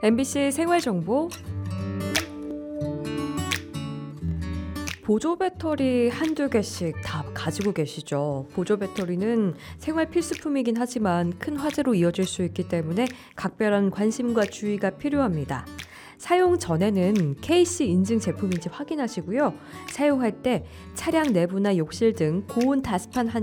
MBC 생활정보. 보조 배터리 한두 개씩 다 가지고 계시죠? 보조 배터리는 생활 필수품이긴 하지만 큰 화재로 이어질 수 있기 때문에 각별한 관심과 주의가 필요합니다. 사용 전에는 KC 인증 제품인지 확인하시고요. 사용할 때 차량 내부나 욕실 등 고온 다습한